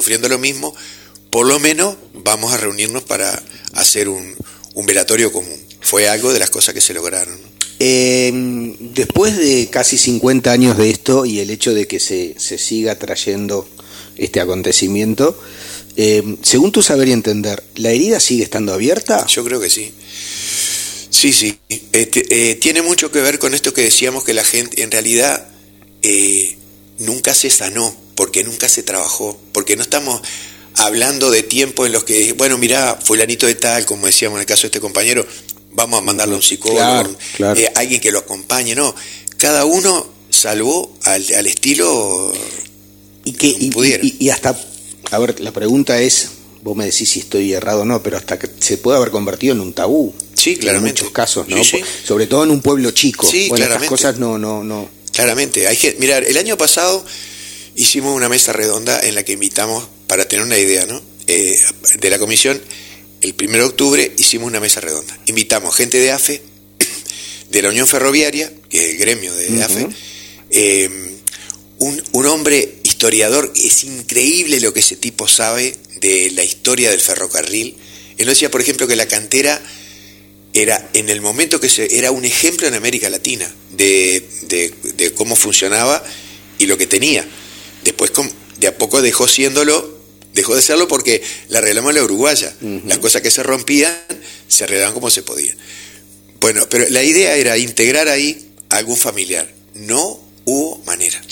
sufriendo lo mismo, por lo menos vamos a reunirnos para hacer un velatorio común. Fue algo de las cosas que se lograron, ¿no? Después de casi 50 años de esto y el hecho de que se siga trayendo este acontecimiento, según tu saber y entender, ¿la herida sigue estando abierta? Yo creo que sí. Sí. Tiene mucho que ver con esto que decíamos, que la gente en realidad nunca se sanó, porque nunca se trabajó, porque no estamos hablando de tiempos en los que, bueno, mirá, fulanito de tal, como decíamos en el caso de este compañero, vamos a mandarle a un psicólogo, claro. Alguien que lo acompañe, no. Cada uno salvó al estilo pudiera. Y hasta, a ver, la pregunta es, vos me decís si estoy errado o no, pero hasta que se puede haber convertido en un tabú. Sí, claramente. En muchos casos, ¿no? Sí. Sobre todo en un pueblo chico. Sí, bueno, claramente. Estas cosas no. Claramente. Mirar, el año pasado hicimos una mesa redonda en la que invitamos, para tener una idea, ¿no? De la comisión, el 1 de octubre hicimos una mesa redonda. Invitamos gente de AFE, de la Unión Ferroviaria, que es el gremio de AFE, un hombre historiador. Es increíble lo que ese tipo sabe de la historia del ferrocarril. Él nos decía, por ejemplo, que la cantera era, en el momento era un ejemplo en América Latina de cómo funcionaba y lo que tenía. Después, de a poco dejó de serlo porque la arreglamos la uruguaya. Las cosas que se rompían se arreglaban como se podía. Bueno, pero la idea era integrar ahí a algún familiar. No hubo manera.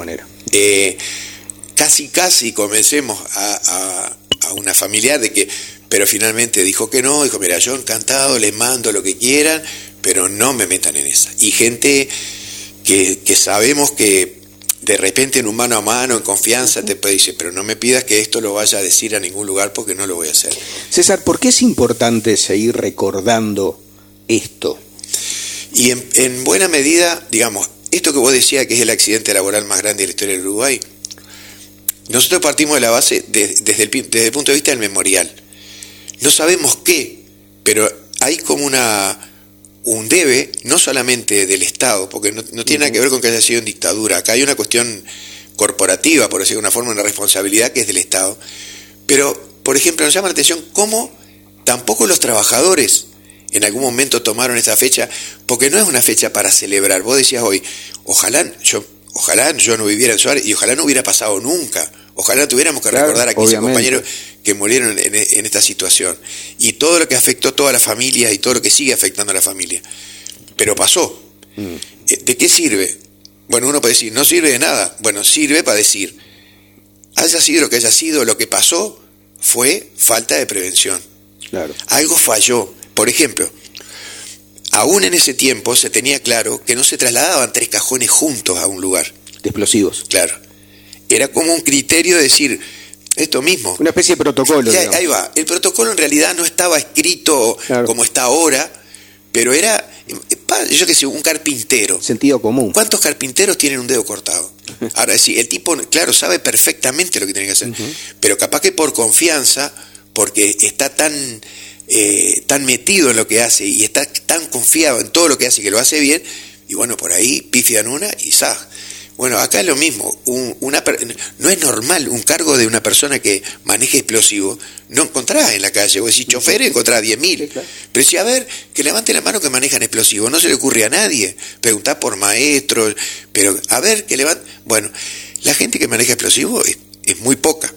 Casi convencemos a una familiar de que, pero finalmente dijo que no, dijo, mira, yo encantado, les mando lo que quieran, pero no me metan en esa. Y gente que sabemos que de repente en un mano a mano, en confianza, te dice, pero no me pidas que esto lo vaya a decir a ningún lugar porque no lo voy a hacer. César, ¿por qué es importante seguir recordando esto? Y en buena medida, digamos, esto que vos decías que es el accidente laboral más grande de la historia del Uruguay, nosotros partimos de la base desde el punto de vista del memorial. No sabemos qué, pero hay como un debe, no solamente del Estado, porque no tiene nada que ver con que haya sido en dictadura. Acá hay una cuestión corporativa, por decirlo de una forma, una responsabilidad que es del Estado. Pero, por ejemplo, nos llama la atención cómo tampoco los trabajadores en algún momento tomaron esta fecha, porque no es una fecha para celebrar. Vos decías hoy, ojalá yo no viviera en Suárez y ojalá no hubiera pasado nunca. Ojalá tuviéramos que recordar a 15 compañeros que murieron en esta situación. Y todo lo que afectó a toda la familia y todo lo que sigue afectando a la familia. Pero pasó. ¿De qué sirve? Bueno, uno puede decir, no sirve de nada. Bueno, sirve para decir, haya sido lo que haya sido, lo que pasó fue falta de prevención. Claro. Algo falló. Por ejemplo, aún en ese tiempo se tenía claro que no se trasladaban 3 cajones juntos a un lugar. De explosivos. Claro. Era como un criterio de decir, esto mismo. Una especie de protocolo. Ahí va. El protocolo en realidad no estaba escrito como está ahora, pero era, yo qué sé, un carpintero. Sentido común. ¿Cuántos carpinteros tienen un dedo cortado? Ahora sí, el tipo, claro, sabe perfectamente lo que tiene que hacer, pero capaz que por confianza, porque está tan metido en lo que hace y está tan confiado en todo lo que hace que lo hace bien, y bueno, por ahí pifian una y ¡zas! Bueno, acá es lo mismo. No es normal un cargo de una persona que maneje explosivos. No encontrás en la calle. Vos decís choferes, encontrás 10.000. Sí, claro. Pero si a ver, que levante la mano que manejan explosivos. No se le ocurre a nadie. Preguntá por maestros. Pero a ver, que levante. Bueno, la gente que maneja explosivos es muy poca.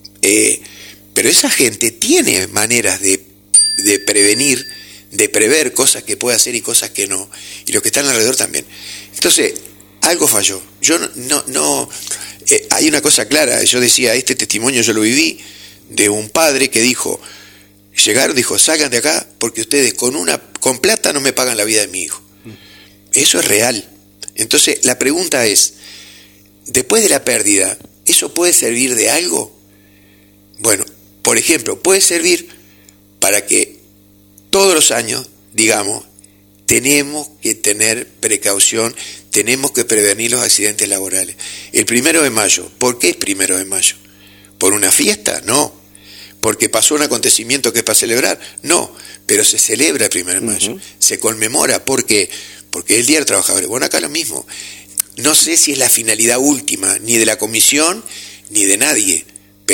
Pero esa gente tiene maneras de prevenir, de prever cosas que puede hacer y cosas que no. Y los que están alrededor también. Entonces, algo falló. Yo no hay una cosa clara. Yo decía, este testimonio yo lo viví de un padre que dijo, salgan de acá porque ustedes con plata no me pagan la vida de mi hijo. Eso es real. Entonces la pregunta es, después de la pérdida, ¿eso puede servir de algo? Bueno, por ejemplo, puede servir para que todos los años, digamos, tenemos que tener precaución, tenemos que prevenir los accidentes laborales. El 1 de mayo, ¿por qué es 1 de mayo? ¿Por una fiesta? No. ¿Porque pasó un acontecimiento que es para celebrar? No, pero se celebra el 1 de mayo, se conmemora. ¿Por qué? Porque es el Día del Trabajador. Bueno, acá lo mismo. No sé si es la finalidad última, ni de la comisión, ni de nadie, pero el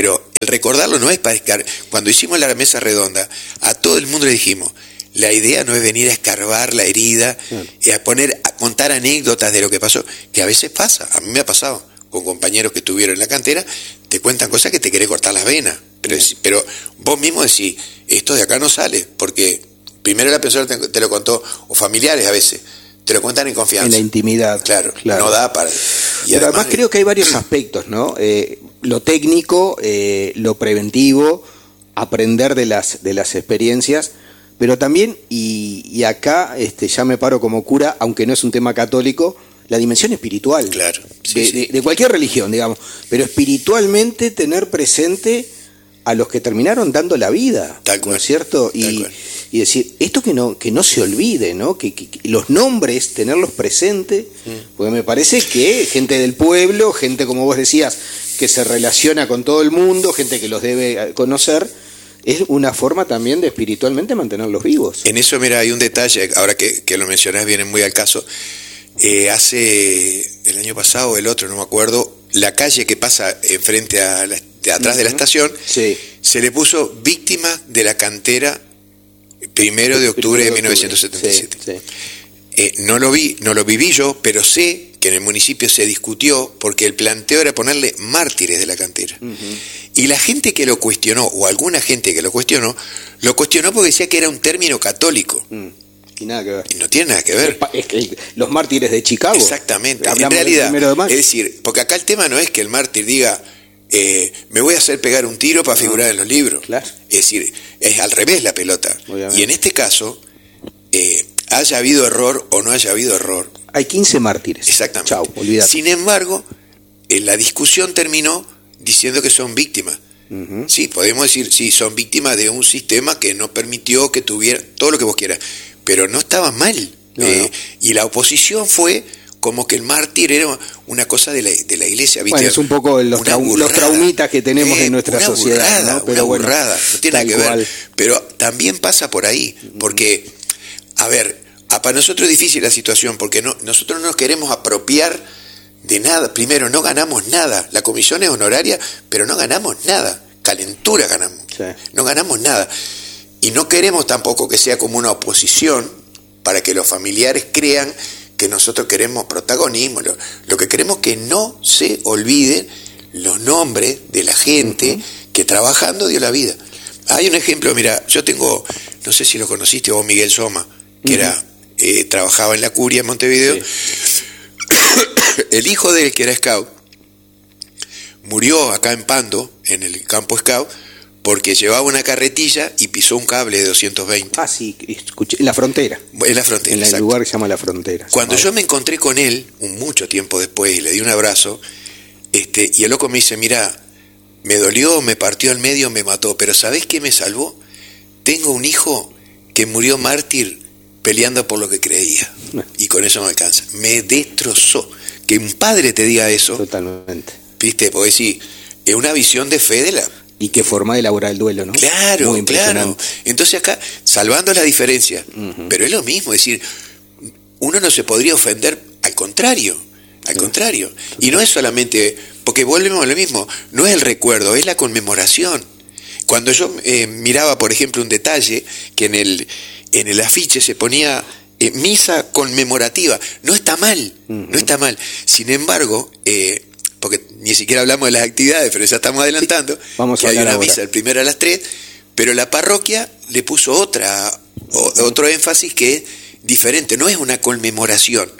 recordarlo no es para cuando hicimos la mesa redonda, a todo el mundo le dijimos, la idea no es venir a escarbar la herida, a contar anécdotas de lo que pasó, que a veces pasa, a mí me ha pasado, con compañeros que estuvieron en la cantera, te cuentan cosas que te querés cortar las venas, pero vos mismo decís, esto de acá no sale, porque primero la persona te lo contó, o familiares a veces, te lo cuentan en confianza. En la intimidad. Claro. No da para... Pero además creo que hay varios aspectos, ¿no? Lo técnico, lo preventivo, aprender de las experiencias, pero también, y acá ya me paro como cura, aunque no es un tema católico, la dimensión espiritual. Claro. De cualquier religión, digamos. Pero espiritualmente tener presente a los que terminaron dando la vida, tal cual, ¿no es cierto? Y decir, esto que no se olvide, ¿no? Que los nombres, tenerlos presentes, porque me parece que gente del pueblo, gente como vos decías, que se relaciona con todo el mundo, gente que los debe conocer, es una forma también de espiritualmente mantenerlos vivos. En eso, mira, hay un detalle, ahora que lo mencionás, viene muy al caso. Hace el año pasado o el otro, no me acuerdo, la calle que pasa enfrente de atrás de la estación, se le puso víctima de la cantera 1 de octubre de 1977. No lo viví yo, pero sé que en el municipio se discutió porque el planteo era ponerle mártires de la cantera. Y la gente que lo cuestionó, o alguna gente que lo cuestionó porque decía que era un término católico. Y nada que ver. Y no tiene nada que ver. Es que los mártires de Chicago. Exactamente. En realidad, es decir, porque acá el tema no es que el mártir diga, me voy a hacer pegar un tiro para figurar en los libros. Claro. Es decir, es al revés la pelota. Obviamente. Y en este caso, haya habido error o no haya habido error. Hay 15 mártires. Exactamente. Chau, olvídate. Sin embargo, la discusión terminó diciendo que son víctimas. Sí, podemos decir, sí, son víctimas de un sistema que no permitió que tuviera todo lo que vos quieras. Pero no estaba mal. No. Y la oposición fue como que el mártir era una cosa de la iglesia. ¿Viste? Bueno, es un poco los traumitas que tenemos en nuestra sociedad. Burrada, ¿no? Pero una burrada, no tiene nada que ver. Pero también pasa por ahí, porque, a ver, para nosotros es difícil la situación, porque nosotros no nos queremos apropiar de nada. Primero, no ganamos nada. La comisión es honoraria, pero no ganamos nada. Calentura ganamos. Sí. No ganamos nada. Y no queremos tampoco que sea como una oposición para que los familiares crean que nosotros queremos protagonismo. Lo que queremos es que no se olviden los nombres de la gente que trabajando dio la vida. Hay un ejemplo, mira, yo tengo, no sé si lo conociste vos, Miguel Soma, que trabajaba en la curia en Montevideo. Sí. El hijo de él, que era scout, murió acá en Pando, en el campo scout, porque llevaba una carretilla y pisó un cable de 220. Ah, sí, escuché, en la frontera. En la frontera, en el lugar que se llama La Frontera. Cuando yo me encontré con él, mucho tiempo después, y le di un abrazo, y el loco me dice, mira, me dolió, me partió al medio, me mató, pero ¿sabés qué me salvó? Tengo un hijo que murió mártir peleando por lo que creía. Y con eso me alcanza. Me destrozó. Que un padre te diga eso. Totalmente. ¿Viste? Porque sí, es una visión de fe de la... Y qué forma de elaborar el duelo, ¿no? Claro, claro. Entonces acá, salvando las diferencias, pero es lo mismo, es decir, uno no se podría ofender, al contrario. Y no es solamente, porque volvemos a lo mismo, no es el recuerdo, es la conmemoración. Cuando yo miraba, por ejemplo, un detalle, que en el afiche se ponía misa conmemorativa, no está mal, no está mal. Sin embargo, porque ni siquiera hablamos de las actividades, pero ya estamos adelantando, sí, vamos que a hay una ahora. misa el primero a las 3, pero la parroquia le puso otro énfasis que es diferente, no es una conmemoración.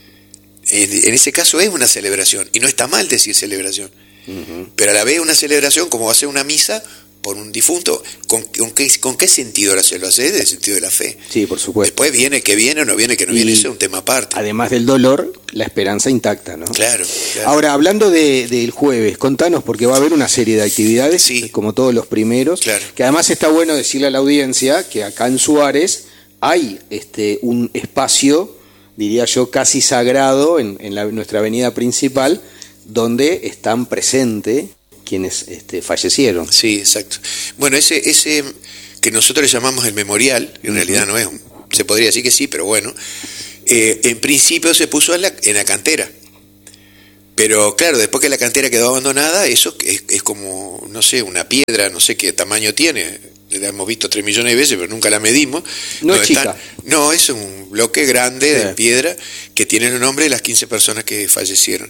En ese caso es una celebración, y no está mal decir celebración, pero a la vez una celebración como va a ser una misa por un difunto. ¿Con qué sentido lo hace? Desde el sentido de la fe. Sí, por supuesto. Después viene que viene o no viene que no viene, eso es un tema aparte. Además del dolor, la esperanza intacta, ¿no? Claro. Ahora, hablando del jueves, contanos, porque va a haber una serie de actividades, sí, como todos los primeros, claro, que además está bueno decirle a la audiencia que acá en Suárez hay un espacio, diría yo, casi sagrado en nuestra avenida principal, donde están presentes quienes fallecieron. Sí, exacto. Bueno, ese que nosotros le llamamos el memorial, en realidad no es, se podría decir que sí, pero bueno, en principio se puso en la cantera, Pero claro, después que la cantera quedó abandonada, eso es como, no sé, una piedra, no sé qué tamaño tiene. La hemos visto 3 millones de veces, pero nunca la medimos. No es chica. No, es un bloque grande de piedra que tiene el nombre de las 15 personas que fallecieron.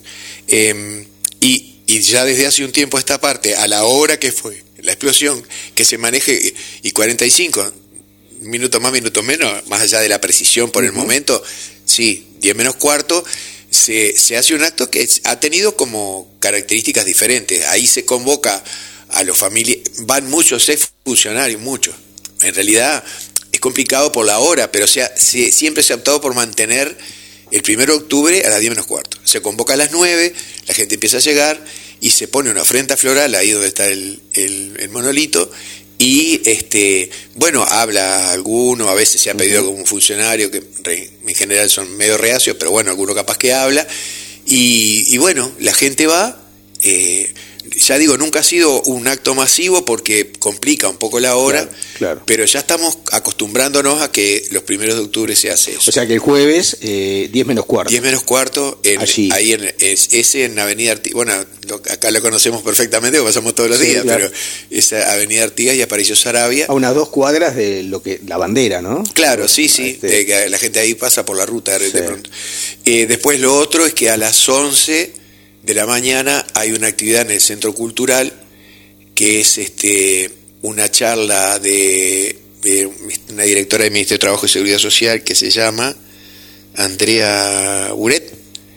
Y ya desde hace un tiempo a esta parte, a la hora que fue la explosión, que se maneje, y 45 minutos más, minutos menos, más allá de la precisión por el momento, sí, 10 menos cuarto, se hace un acto que ha tenido como características diferentes. Ahí se convoca a los familiares, van muchos funcionarios, muchos. En realidad es complicado por la hora, pero siempre se ha optado por mantener el 1 de octubre a las 10 menos cuarto. Se convoca a las 9, la gente empieza a llegar y se pone una ofrenda floral ahí donde está el monolito. Y bueno, habla alguno, a veces se ha pedido algún funcionario, que en general son medio reacios, pero bueno, alguno capaz que habla, y bueno, la gente va, ya digo, nunca ha sido un acto masivo porque complica un poco la hora, claro. Pero ya estamos acostumbrándonos a que los 1 de octubre se hace eso. O sea que el jueves, 10 menos cuarto. 10 menos cuarto, ahí en Avenida Artigas, bueno, acá lo conocemos perfectamente, lo pasamos todos los días, claro. Pero es Avenida Artigas y Aparicio Saravia. A unas 2 cuadras de la bandera, ¿no? Claro, sí, que la gente ahí pasa por la ruta de pronto. Después lo otro es que a las 11 de la mañana hay una actividad en el Centro Cultural que es una charla de una directora del Ministerio de Trabajo y Seguridad Social que se llama Andrea Buret,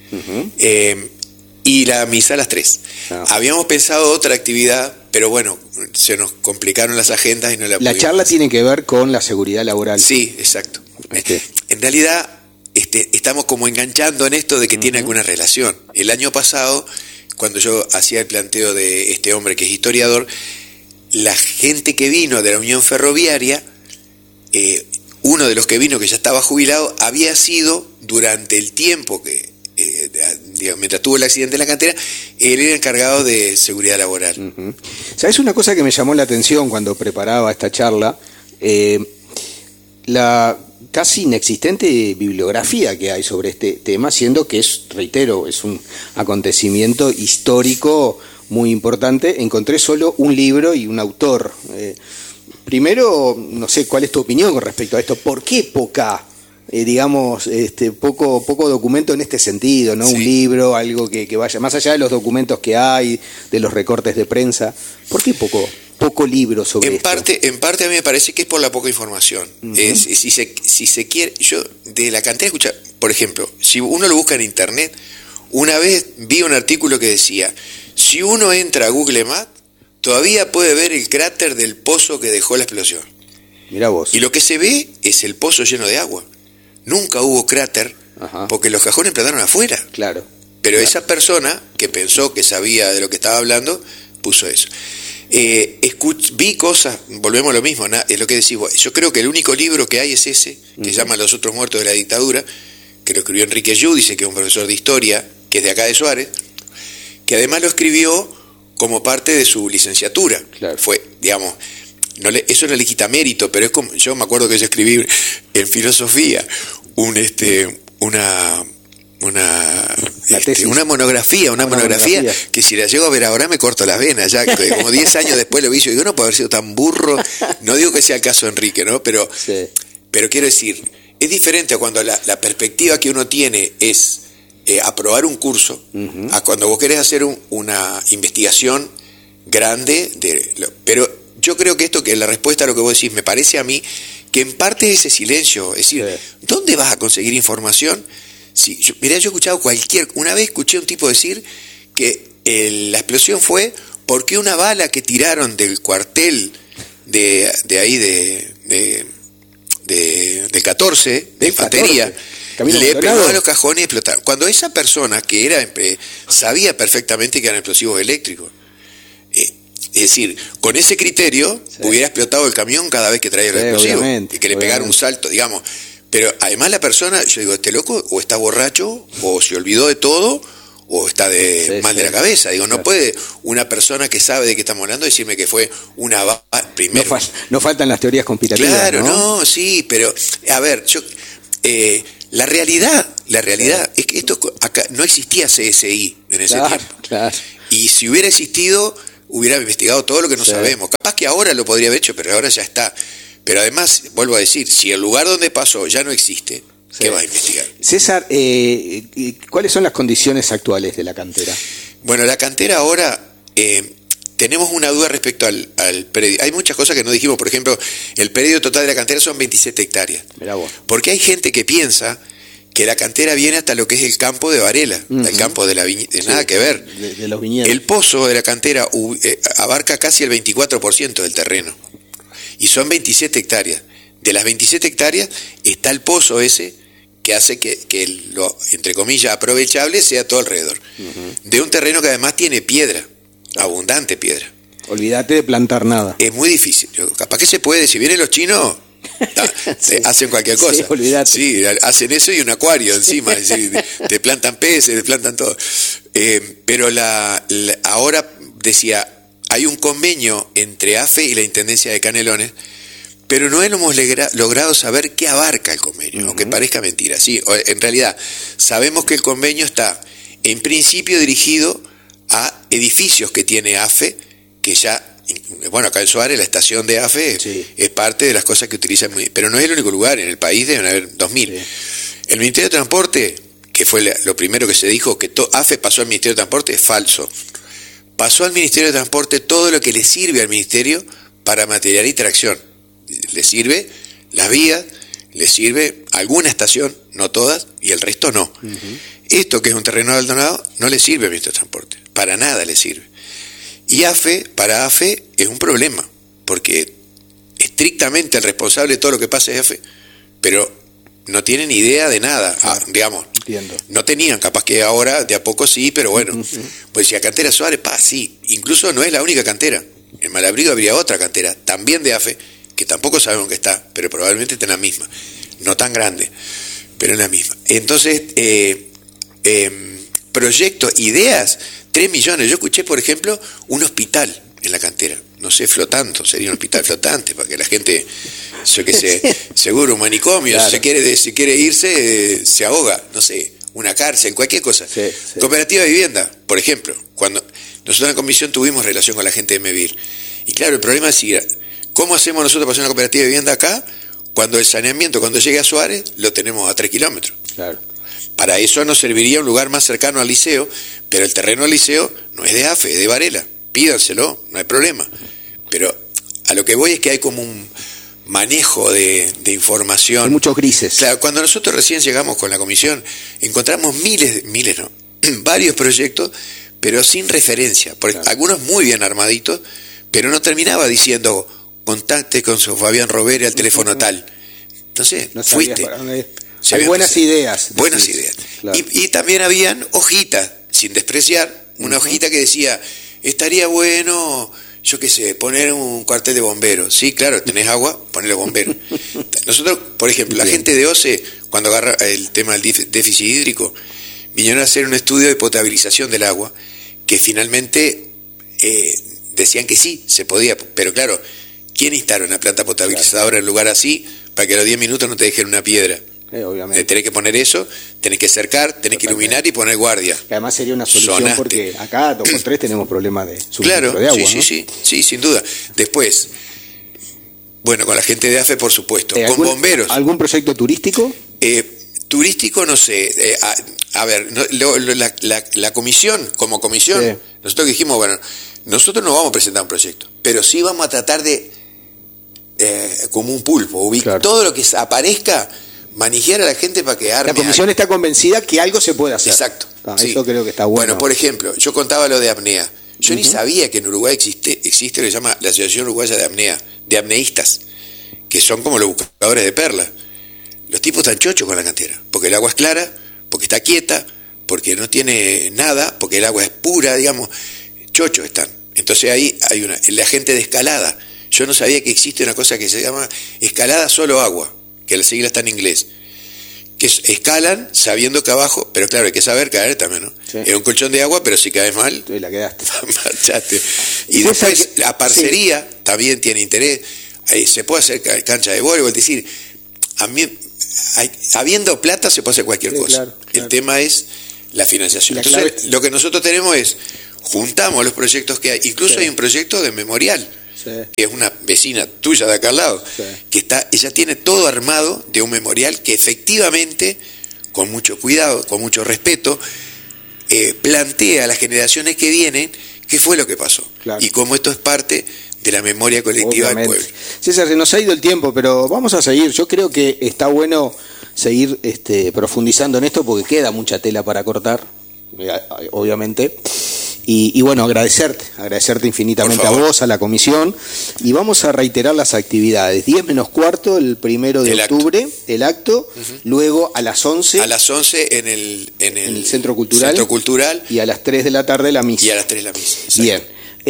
y la misa a las 3. Habíamos pensado otra actividad, pero bueno, se nos complicaron las agendas y no la pudimos. La charla tiene que ver con la seguridad laboral. Sí, exacto. En realidad estamos como enganchando en esto de que tiene alguna relación. El año pasado, cuando yo hacía el planteo de este hombre que es historiador, la gente que vino de la Unión Ferroviaria, uno de los que vino que ya estaba jubilado, había sido durante el tiempo que, mientras tuvo el accidente en la cantera, él era encargado de seguridad laboral. ¿Sabes una cosa que me llamó la atención cuando preparaba esta charla? La casi inexistente bibliografía que hay sobre este tema, siendo que reitero, es un acontecimiento histórico muy importante. Encontré solo un libro y un autor. Primero, no sé cuál es tu opinión con respecto a esto. ¿Por qué poco documento en este sentido, ¿no? Sí. Un libro, algo que vaya más allá de los documentos que hay, de los recortes de prensa. ¿Por qué poco libro sobre esto? En parte a mí me parece que es por la poca información. Si se quiere, yo de la cantidad de escuchar, por ejemplo, si uno lo busca en internet, una vez vi un artículo que decía, si uno entra a Google Maps, todavía puede ver el cráter del pozo que dejó la explosión. Mirá vos. Y lo que se ve es el pozo lleno de agua. Nunca hubo cráter, porque los cajones explotaron afuera. Claro. Pero esa persona que pensó que sabía de lo que estaba hablando, puso eso. Vi cosas, volvemos a lo mismo, es lo que decís vos. Yo creo que el único libro que hay es ese, que se llama Los otros muertos de la dictadura, que lo escribió Enrique Giudice, que es un profesor de historia, que es de acá de Suárez, que además lo escribió como parte de su licenciatura. Claro. Fue, digamos, eso no le quita mérito, pero es como, yo me acuerdo que yo escribí en filosofía una monografía que si la llego a ver ahora me corto las venas, ya como 10 años después lo vi, yo digo, no puede haber sido tan burro. No digo que sea el caso de Enrique, ¿no? Pero quiero decir, es diferente a cuando la perspectiva que uno tiene es aprobar un curso, a cuando vos querés hacer una investigación grande, pero yo creo que que la respuesta a lo que vos decís, me parece a mí que en parte es ese silencio, es decir, ¿dónde vas a conseguir información? Yo he escuchado una vez escuché a un tipo decir que la explosión fue porque una bala que tiraron del cuartel de ahí del 14, de infantería, le pegó a los cajones y explotaron. Cuando esa persona que sabía perfectamente que eran explosivos eléctricos, es decir, con ese criterio hubiera explotado el camión cada vez que traía el explosivo y que le pegara un salto, digamos. Pero además la persona, yo digo, este loco o está borracho o se olvidó de todo o está mal de la cabeza. Digo, no puede una persona que sabe de qué estamos hablando decirme que fue una bala primero. No faltan las teorías conspirativas. Claro, no, sí, pero a ver, La realidad es que esto acá no existía CSI en ese tiempo. Claro. Y si hubiera existido, hubiera investigado todo lo que no sabemos. Capaz que ahora lo podría haber hecho, pero ahora ya está. Pero además, vuelvo a decir, si el lugar donde pasó ya no existe, ¿qué vas a investigar? César, ¿cuáles son las condiciones actuales de la cantera? Bueno, la cantera ahora, tenemos una duda respecto al predio. Hay muchas cosas que no dijimos. Por ejemplo, el predio total de la cantera son 27 hectáreas. Mirá vos. Porque hay gente que piensa que la cantera viene hasta lo que es el campo de Varela, el campo de la viñeta, nada que ver. De los viñedos. El pozo de la cantera abarca casi el 24% del terreno. Y son 27 hectáreas. De las 27 hectáreas está el pozo ese que hace que lo, entre comillas, aprovechable sea todo alrededor. De un terreno que además tiene piedra, abundante piedra. Olvídate de plantar nada. Es muy difícil. Capaz que se puede, si vienen los chinos, hacen cualquier cosa. Sí, olvídate. Sí, hacen eso y un acuario encima. Es decir, te plantan peces, te plantan todo. Pero ahora decía, hay un convenio entre AFE y la Intendencia de Canelones, pero no hemos logrado saber qué abarca el convenio, aunque parezca mentira. Sí, en realidad, sabemos que el convenio está, en principio, dirigido a edificios que tiene AFE, que ya, bueno, acá en Suárez, la estación de AFE es parte de las cosas que utilizan, pero no es el único lugar, en el país deben haber 2000. Sí. El Ministerio de Transporte, que fue lo primero que se dijo, que AFE pasó al Ministerio de Transporte, es falso. Pasó al Ministerio de Transporte todo lo que le sirve al Ministerio para material y tracción. Le sirve las vías, le sirve alguna estación, no todas, y el resto no. Esto, que es un terreno abandonado, no le sirve al Ministerio de Transporte, para nada le sirve. Y para AFE es un problema, porque estrictamente el responsable de todo lo que pasa es AFE, pero no tienen idea de nada, digamos. Entiendo. No tenían, capaz que ahora de a poco sí, pero bueno, pues si a Cantera Suárez, sí, incluso no es la única cantera. En Malabrigo habría otra cantera, también de AFE, que tampoco sabemos que está, pero probablemente está en la misma, no tan grande, pero en la misma. Entonces, proyectos, ideas, 3 millones. Yo escuché, por ejemplo, un hospital en la cantera, no sé, flotando, sería un hospital flotante, para que la gente, yo qué sé, seguro un manicomio, claro. si quiere irse, se ahoga, no sé, una cárcel, cualquier cosa. Sí. Cooperativa de vivienda, por ejemplo, cuando nosotros en la comisión tuvimos relación con la gente de Mevir, y claro, el problema es ¿cómo hacemos nosotros para hacer una cooperativa de vivienda acá, cuando el saneamiento, cuando llegue a Suárez, lo tenemos a 3 kilómetros? Claro. Para eso nos serviría un lugar más cercano al liceo, pero el terreno del liceo no es de AFE, es de Varela. Pídanselo, no hay problema. Pero a lo que voy es que hay como un manejo de información. Hay muchos grises. Claro, cuando nosotros recién llegamos con la comisión, encontramos varios proyectos, pero sin referencia. Claro. Algunos muy bien armaditos, pero no terminaba diciendo, contacte con su Fabián Roberi al teléfono tal. Entonces, no fuiste. Hay buenas ideas. Buenas ideas. Claro. Y también habían hojitas, sin despreciar, una hojita que decía, estaría bueno, yo qué sé, poner un cuartel de bomberos. Sí, claro, tenés agua, ponele bomberos. Nosotros, por ejemplo, la gente de OCE, cuando agarra el tema del déficit hídrico, vinieron a hacer un estudio de potabilización del agua, que finalmente decían que sí, se podía, pero claro, ¿quién instaló una planta potabilizadora en un lugar así para que a los 10 minutos no te dejen una piedra? Obviamente. Tenés que poner eso, tenés que cercar, tenés que iluminar y poner guardia. Que además sería una solución porque acá 2 por 3 tenemos problemas de suministro de agua. Sí, sin duda. Después, bueno, con la gente de AFE, por supuesto, con bomberos. ¿Algún proyecto turístico? Turístico, no sé. A ver, la comisión, como comisión, nosotros dijimos, bueno, nosotros no vamos a presentar un proyecto, pero sí vamos a tratar de, como un pulpo, todo lo que aparezca, manejar a la gente para que arme. La comisión está convencida que algo se puede hacer. Exacto. Sí. Eso creo que está bueno. Bueno, por ejemplo, yo contaba lo de apnea. Yo ni sabía que en Uruguay existe lo que se llama la Asociación Uruguaya de Apnea, de apneístas, que son como los buscadores de perlas. Los tipos están chochos con la cantera, porque el agua es clara, porque está quieta, porque no tiene nada, porque el agua es pura, digamos, chochos están. Entonces ahí hay la gente de escalada. Yo no sabía que existe una cosa que se llama escalada solo agua, que la sigla está en inglés, que escalan sabiendo que abajo, pero claro, hay que saber caer también, ¿no? Sí. Es un colchón de agua, pero si caes mal, tú la quedaste. Marchaste. Y después la parcería también tiene interés. Se puede hacer cancha de voleibol, es decir, a mí habiendo plata se puede hacer cualquier cosa. Claro. El tema es la financiación. Entonces, lo que nosotros tenemos es, juntamos los proyectos que hay, incluso hay un proyecto de memorial, que es una vecina tuya de acá al lado, que ella tiene todo armado de un memorial que efectivamente, con mucho cuidado, con mucho respeto, plantea a las generaciones que vienen qué fue lo que pasó y cómo esto es parte de la memoria colectiva del pueblo. César, se nos ha ido el tiempo, pero vamos a seguir. Yo creo que está bueno seguir profundizando en esto porque queda mucha tela para cortar, obviamente. Y bueno, agradecerte infinitamente a vos, a la comisión, y vamos a reiterar las actividades. 10 menos cuarto, el 1 de octubre, el acto, luego a las 11. A las 11 en el Centro Cultural. Y a las 3 de la tarde la misa. Exacto. Bien.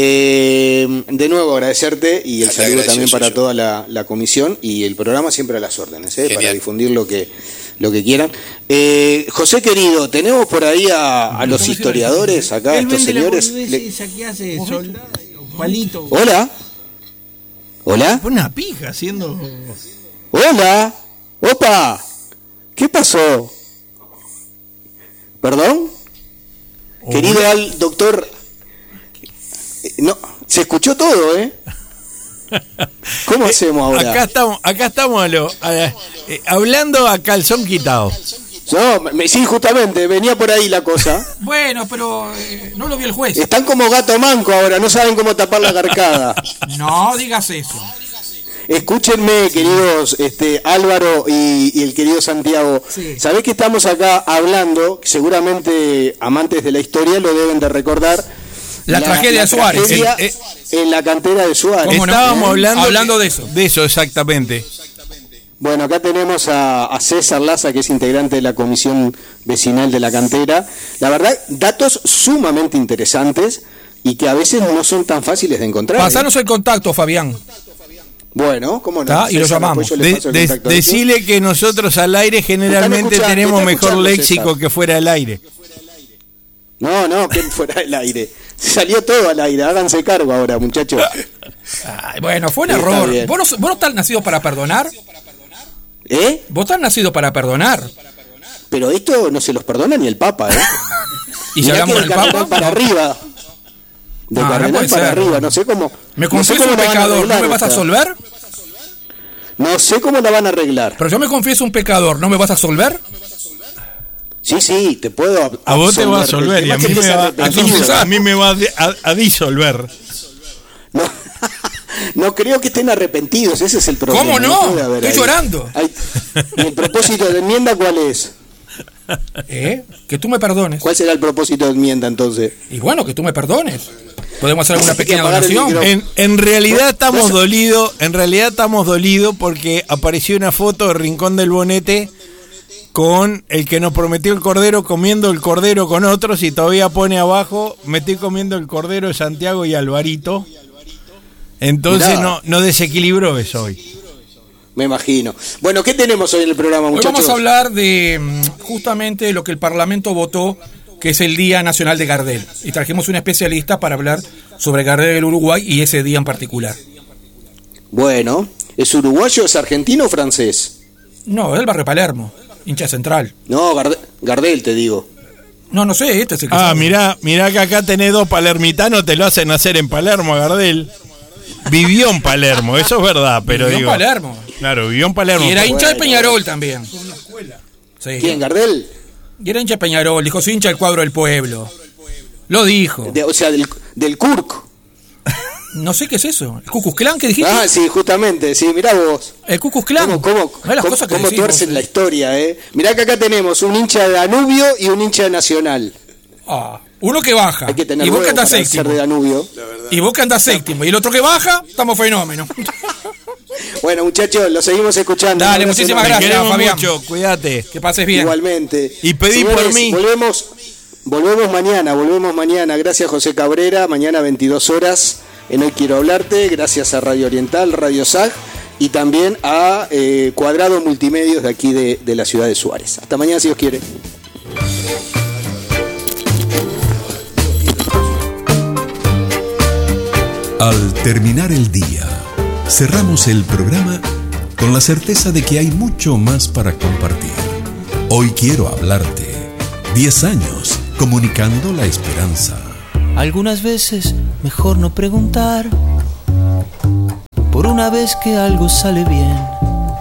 De nuevo agradecerte y el saludo también para toda la comisión y el programa siempre a las órdenes, para difundir lo que quieran. José querido, tenemos por ahí a los historiadores acá, estos señores. ¿Qué hace? Palito. Hola. Una pija haciendo. Hola. Opa. ¿Qué pasó? ¿Perdón? Querido doctor. No, se escuchó todo, ¿eh? ¿Cómo hacemos ahora? Acá estamos hablando a calzón quitado. No, sí, justamente, venía por ahí la cosa. Bueno, pero no lo vio el juez. Están como gato manco ahora, no saben cómo tapar la carcada. No digas eso. Escúchenme, queridos Álvaro y el querido Santiago. Sí. Sabés que estamos acá hablando, seguramente amantes de la historia lo deben de recordar. La tragedia de Suárez. En la cantera de Suárez. Como estábamos hablando de eso. De eso, exactamente. Bueno, acá tenemos a César Laza, que es integrante de la comisión vecinal de la cantera. La verdad, datos sumamente interesantes y que a veces no son tan fáciles de encontrar. Pasanos el contacto, Fabián. Bueno, ¿cómo no? Y lo llamamos. Decile que nosotros al aire generalmente tenemos mejor léxico César. Que fuera del aire. No, que fuera del aire. Salió todo al aire, háganse cargo ahora, muchachos. Bueno, fue un error. ¿Vos no estás nacido para perdonar? ¿Vos estás nacido para perdonar? Pero esto no se los perdona ni el Papa, ¿Y si hablamos del Papa? Para arriba. De cardenal para arriba, no sé cómo. Me confieso un pecador, ¿no me vas a absolver? No sé cómo la van a arreglar. Pero yo me confieso un pecador, ¿no me vas a absolver? Sí, te puedo absolver. A vos te va a absolver y a mí me va a disolver. No creo que estén arrepentidos, ese es el problema. ¿Cómo no? Estoy llorando. ¿Y el propósito de enmienda cuál es? Que tú me perdones. ¿Cuál será el propósito de enmienda entonces? Y bueno, que tú me perdones. Podemos hacer alguna pequeña donación. En realidad estamos dolidos porque apareció una foto de Rincón del Bonete con el que nos prometió el cordero comiendo el cordero con otros y todavía pone abajo, me estoy comiendo el cordero de Santiago y Alvarito. Entonces no desequilibró eso hoy. Me imagino. Bueno, ¿qué tenemos hoy en el programa, muchachos? Hoy vamos a hablar de justamente lo que el Parlamento votó, que es el Día Nacional de Gardel. Y trajimos un especialista para hablar sobre Gardel del Uruguay y ese día en particular. Bueno, ¿es uruguayo, es argentino o francés? No, es del barrio Palermo, hincha Central. No, Gardel te digo. No sé, este es el que mirá que acá tenés dos palermitanos, te lo hacen nacer en Palermo, Gardel. Vivió en Palermo, eso es verdad, pero vivió en Palermo. Claro, vivió en Palermo. Y era hincha de Peñarol también. Sí. ¿Quién, Gardel? Y era hincha de Peñarol, dijo, soy hincha del cuadro del pueblo. Lo dijo. O sea, del CURC. No sé qué es eso. ¿El Ku Klux Klan que dijiste? Sí, justamente, sí, mirá vos. El Ku Klux Klan. ¿Cómo tuercen la historia, Mirá que acá tenemos un hincha de Danubio y un hincha de Nacional. Uno que baja. Hay que tener y vos que andás séptimo. De Danubio. Y vos que andás séptimo. Y el otro que baja, estamos fenómenos. Bueno, muchachos, lo seguimos escuchando. Dale, muchísimas gracias, Fabián. Mucho, cuídate. Que pases bien. Igualmente. Y pedí por mí. Volvemos mañana. Gracias, José Cabrera. Mañana 22 horas en Hoy Quiero Hablarte. Gracias a Radio Oriental, Radio SAG y también a Cuadrado Multimedios de aquí de la ciudad de Suárez. Hasta mañana, si Dios quiere. Al terminar el día, cerramos el programa con la certeza de que hay mucho más para compartir. Hoy quiero hablarte. 10 años comunicando la esperanza. Algunas veces mejor no preguntar, por una vez que algo sale bien.